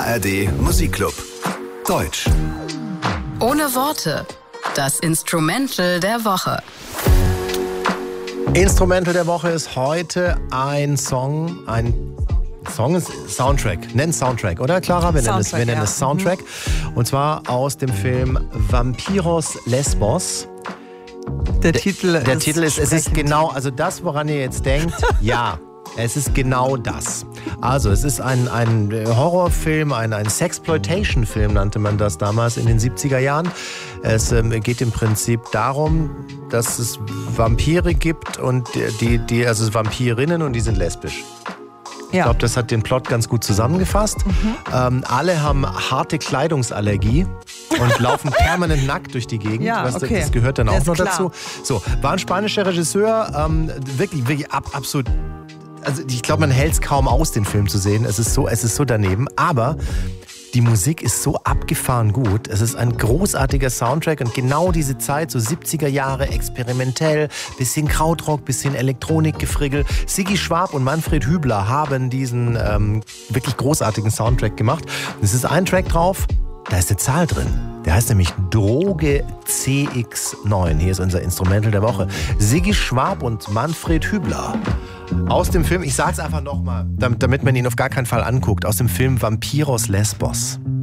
ARD Musikclub. Deutsch. Ohne Worte. Das Instrumental der Woche. Instrumental der Woche ist heute ein Song ist Soundtrack. Nennt Soundtrack, oder Clara? Wir nennen es Soundtrack. Und zwar aus dem Film Vampiros Lesbos. Der Titel ist, es ist genau, also das, woran ihr jetzt denkt, ja. Es ist genau das. Also es ist ein Horrorfilm, ein Sexploitation-Film nannte man das damals in den 70er Jahren. Es geht im Prinzip darum, dass es Vampire gibt und also Vampirinnen und die sind lesbisch. Ich glaube, das hat den Plot ganz gut zusammengefasst. Alle haben harte Kleidungsallergie und laufen permanent nackt durch die Gegend. Ja, okay. Das gehört dann auch noch klar. dazu. So, war ein spanischer Regisseur, wirklich absolut. Also ich glaube, man hält es kaum aus, den Film zu sehen. Es ist so daneben. Aber die Musik ist so abgefahren gut. Es ist ein großartiger Soundtrack und genau diese Zeit, so 70er Jahre, experimentell, bisschen Krautrock, bisschen Elektronikgefrickel. Siggi Schwab und Manfred Hübler haben diesen wirklich großartigen Soundtrack gemacht. Und es ist ein Track drauf, da ist eine Zahl drin. Der heißt nämlich Droge CX9. Hier ist unser Instrumental der Woche. Siggi Schwab und Manfred Hübler. Aus dem Film, ich sag's einfach nochmal, damit man ihn auf gar keinen Fall anguckt, aus dem Film Vampiros Lesbos.